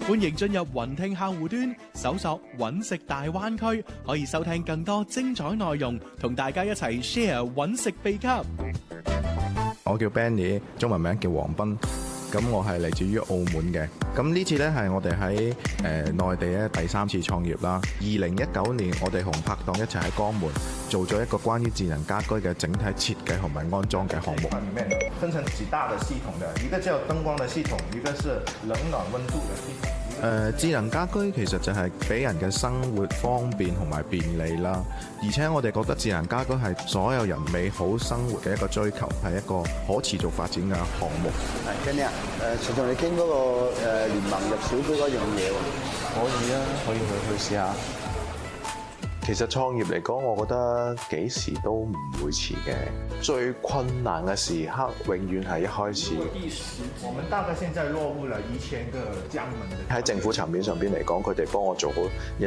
歡迎進入雲聽客戶端，搜索揾食大灣區，可以收聽更多精彩內容，同大家一齊 share 揾食秘笈。 我叫 Benny， 中文名叫黃斌。咁我係嚟自於澳門嘅。咁呢次呢，係我哋喺內地咧第3次創業啦。2019年我哋同拍檔一齊喺江門做咗一個關於智能家居嘅整體設計同埋安裝嘅項目。 裡面分成幾大的系統的，一個叫燈光的系統，一個是冷暖溫度的系統。 智能家居其實就係俾人嘅生活方便同埋便利啦，而且我哋覺得智能家居係所有人美好生活嘅一個追求，係一個可持續發展嘅項目。 係 Benny 啊，隨同你傾嗰個聯盟入小區嗰樣嘢喎。 可以啊，可以去試下。其實創業嚟講，我覺得幾時都唔會遲嘅。最困難嘅時刻，永遠係一開始。 我們大概現在落戶了1000個江門的。 喺政府層面上邊嚟講，佢哋幫我做好一